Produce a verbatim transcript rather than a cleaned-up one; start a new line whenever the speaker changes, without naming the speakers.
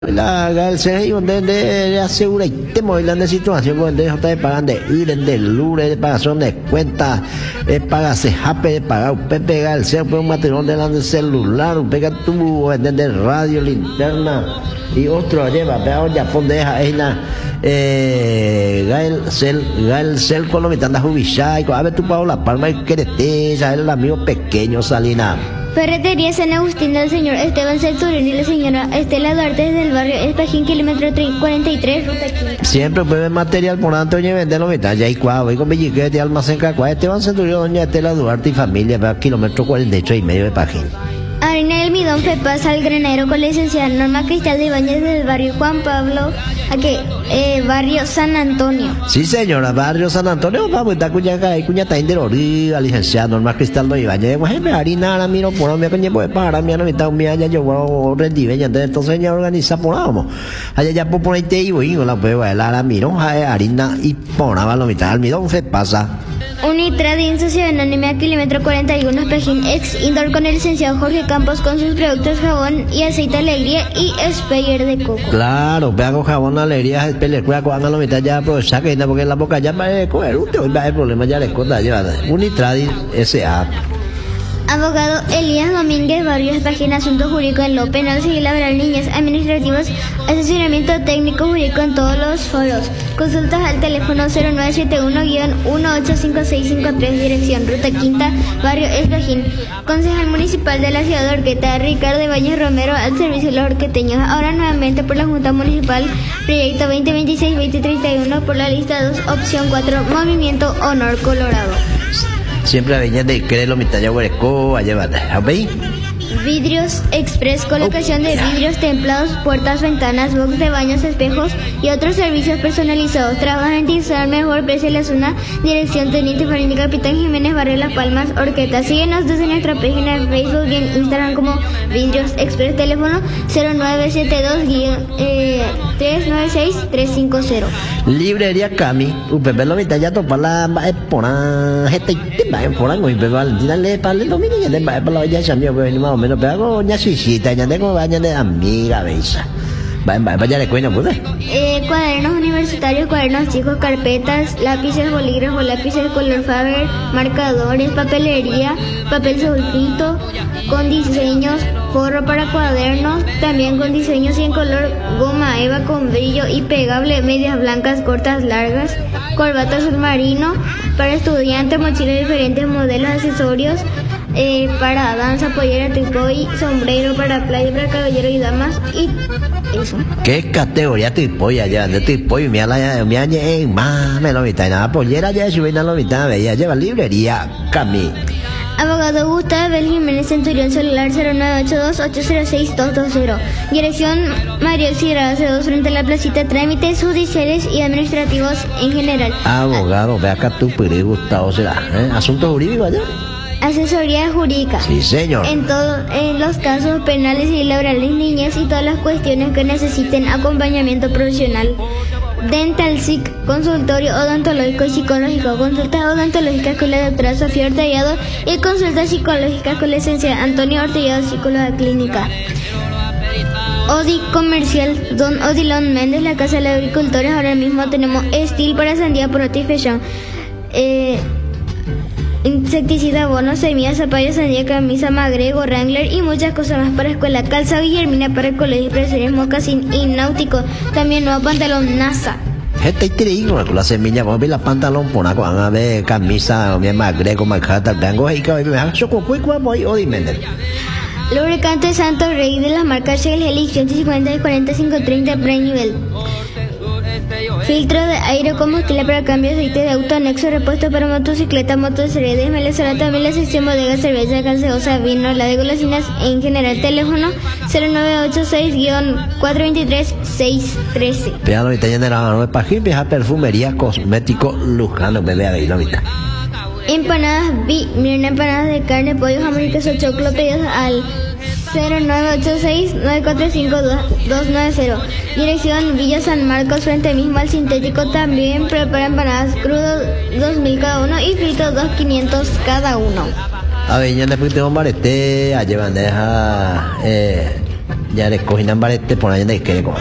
La galse y donde de asegura y te movilan de situación donde ellos te pagan de ir de lure de pagación de cuenta de paga se jape de pagar un pepe galse por un material de celular un pega tu de radio linterna y otro lleva pero ya pone ahí la eh Gael Cel Gael Cel con lo mitad jubilla y a ver tu Paula Palma que te ya el amigo pequeño Salina.
Ferretería San Agustín del señor Esteban Centurión y la señora Estela Duarte desde el barrio Espajín, kilómetro cuarenta y tres, ruta quinta.
Siempre puede material por tanto y venderlo mitad ya y cuavo y con belliquete almacén cacua Esteban Centurión doña Estela Duarte y familia para kilómetro cuarenta y tres y medio de Espajín.
Harina de almidón Fepas al granero con la licenciada Norma Cristal de Ibáñez del barrio Juan Pablo, aquí, eh, barrio San Antonio.
Sí señora, barrio San Antonio, vamos a estar cuñaca y cuñata inderori, licenciada Norma Cristal de Ibáñez, pues me harina la miro por mi coñe pues para mi no mitad un día yo voy a rendir ya entonces ya organiza por vamos. Allá ya por ahí te iba y la puedo bailar la miro, harina y ponaba la mitad almidón Fepas.
Unitradin Sociedad Anónima, kilómetro cuarenta y uno, Espajín, ex indoor con el licenciado Jorge Campos con sus productos jabón y aceite alegría y sprayer de coco.
Claro, pego jabón alegría, sprayer de coco, la mitad ya aprovechar que porque la boca ya va a coger, un va el problema ya le conta ya. Unitradin S A.
Abogado Elías Domínguez, barrio Espajín, asuntos jurídicos en lo penal, civil, laboral, niñas, administrativos, asesoramiento técnico jurídico en todos los foros. Consultas al teléfono cero nueve siete uno, uno ocho cinco seis cinco tres, dirección Ruta Quinta, barrio Espajín. Concejal municipal de la ciudad de Orqueta, Ricardo Ibáñez Romero, al servicio de los orqueteños. Ahora nuevamente por la Junta Municipal, proyecto veinte veintiséis veinte treinta y uno por la lista dos, opción cuatro, Movimiento Honor Colorado.
Siempre venía de creerlo mitad ya hueco allá va ¿veis?
Vidrios Express, colocación de vidrios templados, puertas, ventanas, box de baños, espejos y otros servicios personalizados. Trabajan en garantizar mejor precio en la zona. Dirección Teniente Farín Capitán Jiménez, barrio Las Palmas, Orqueta. Síguenos desde nuestra página de Facebook y en Instagram como Vidrios Express. Teléfono cero nueve siete dos, tres nueve seis, tres cinco cero.
Librería Cami, Upepe lo mitad ya topa la pona gente va en por algo y Valentina le para lo mismo ya de para la ya chamio que más o menos pero ya suicida ya tengo baña de amiga beisa. Va en vaya de cuenta pues.
Eh, cuadernos universitarios, cuadernos chicos, carpetas, lápices, bolígrafos, lápices color Faber, marcadores, papelería, papel sulfito con diseños, forro para cuadernos, también con diseños y en color, goma eva con brillo y pegable, medias blancas cortas largas, corbata submarino para estudiantes, mochilas de diferentes modelos, accesorios eh, para danza, pollera, tripoy, sombrero para playa, para caballero y damas y eso.
¿Qué categoría tripoy allá? De tripoy me ala me añe más me lo mitad nada pollera ya subí na lo mitad veía lleva librería Cami.
Abogado Gustavo Abel Jiménez Centurión, celular cero nueve ocho dos, ocho cero seis, dos dos cero. Dirección Mario Sierra C dos frente a la placita. Trámites judiciales y administrativos en general.
Abogado, ve acá tú, pero Gustavo será, ¿eh? Asuntos jurídicos allá.
Asesoría jurídica.
Sí, señor.
En todo, en los casos penales y laborales, niñas y todas las cuestiones que necesiten acompañamiento profesional. Dental S I C, consultorio odontológico y psicológico, consultas odontológicas con la doctora Sofía Ortellado y consultas psicológicas con la licenciada Antonio Ortellado, psicóloga clínica. Odi Comercial, Don Odilon Méndez, la Casa de los Agricultores. Ahora mismo tenemos Estil para sandía, porote y fechón. Eh... Insecticida, bonos, semillas, zapallo, sandía, camisa, magre, Wrangler y muchas cosas más para escuela. Calzado y germina para el colegio, impresiones, mocasín y náutico. También nuevo pantalón NASA.
Gente increíble con la semilla, vamos a ver la pantalón por acá, van a ver camisa, mi magre, con macata, tengo ahí que me hago choco, cuico, voy, o dime.
Lubricante Santo Rey de las marcas Shell, Helix ciento cincuenta y cuarenta y cinco treinta pre-nivel. Filtro de aire, combustible para cambio de aceite de auto, anexo, repuesto para motocicleta, motosierra, desmelezora, también la sección bodega, cerveza, gaseosa, vino, la de golosinas en general. Teléfono cero nueve ocho seis, cuatro dos tres, seis uno tres.
Vean ahorita ya en la mano de Pajín, vieja perfumería, cosmético, lujano, bebé ahí ahorita.
Empanadas, vi, miren, empanadas de carne, pollo, jamón y queso choclo, pedidos al cero nueve ocho seis, nueve cuatro cinco, dos nueve cero. Dirección Villa San Marcos, frente mismo al sintético. También prepara empanadas crudos dos mil cada uno y fritos dos quinientos cada uno.
A ver, ya después tengo marete, a llevar bandeja, eh, ya le coginan barete por ahí de que